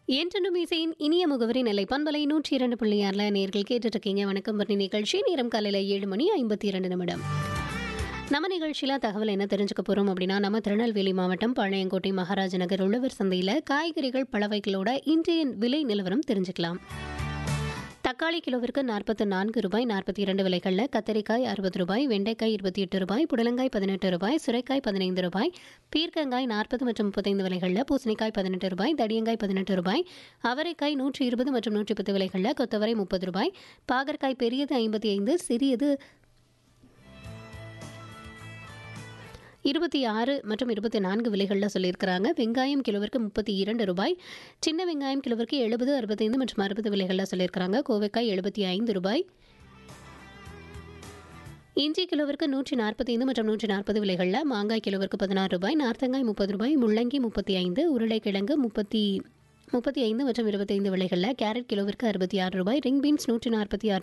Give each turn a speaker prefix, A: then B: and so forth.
A: என்றும் இசையின் இனிய முகவரி நிலை பண்பலை 102.6 நேர்கள் கேட்டுட்டு இருக்கீங்க. வணக்கம் பரணி நிகழ்ச்சி. நேரம் காலையில் 7:52. நம்ம நிகழ்ச்சியில் தகவல் என்ன தெரிஞ்சுக்க போகிறோம் அப்படின்னா, நம்ம திருநெல்வேலி மாவட்டம் பாளையங்கோட்டை மகாராஜ நகர் உழவர் சந்தையில் காய்கறிகள் பழவைகளோட இன்றைய விலை நிலவரம் தெரிஞ்சுக்கலாம். தக்காளி கிலோவிற்கு 44 ரூபாய் 42 விலைகளில், கத்தரிக்காய் 60 ரூபாய், வெண்டைக்காய் 28 ரூபாய், புடலங்காய் 18 ரூபாய், சுரைக்காய் 15 ரூபாய், பீர்க்கங்காய் 40 மற்றும் 35 விலைகளில், பூசணிக்காய் 18 ரூபாய், தடியங்காய் 18 ரூபாய், அவரைக்காய் 120 மற்றும் 110 விலைகளில், கொத்தவரை 30 ரூபாய், பாகற்காய் பெரியது 55, சிறியது 26 மற்றும் 24 விலைகளில் சொல்லியிருக்கிறாங்க. வெங்காயம் கிலோவிற்கு 32 ரூபாய், சின்ன வெங்காயம் கிலோவிற்கு 70, 65 மற்றும் 60 விலைகளில் சொல்லியிருக்கிறாங்க. கோவைக்காய் 75 ரூபாய், இஞ்சி கிலோவிற்கு 145 மற்றும் 140 விலைகளில், மாங்காய் கிலோவிற்கு 16 ரூபாய், நார்த்தங்காய் 30 ரூபாய், முள்ளங்கி 35, உருளைக்கிழங்கு 35 மற்றும் 25 விலைகளில், கேரட் கிலோவிற்கு 66 ரூபாய், ரிங் பீன்ஸ் 146